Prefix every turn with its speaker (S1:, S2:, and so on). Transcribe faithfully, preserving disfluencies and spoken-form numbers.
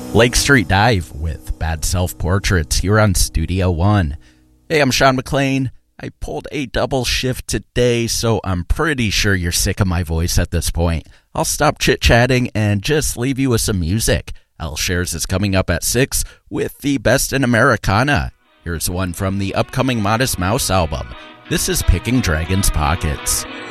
S1: Lake Street Dive with Bad Self-Portraits here on Studio One. Hey, I'm Sean McLean. I pulled a double shift today, so I'm pretty sure you're sick of my voice at this point. I'll stop chit-chatting and just leave you with some music. Al Shares is coming up at six with the best in Americana. Here's one from the upcoming Modest Mouse album. This is Picking Dragon's Pockets.